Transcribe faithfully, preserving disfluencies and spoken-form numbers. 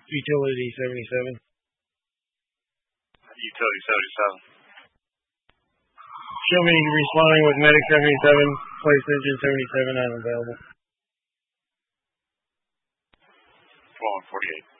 Utility seventy-seven. Utility seventy-seven. Show me responding with Medic seventy-seven, place engine seventy-seven unavailable. twelve forty-eight.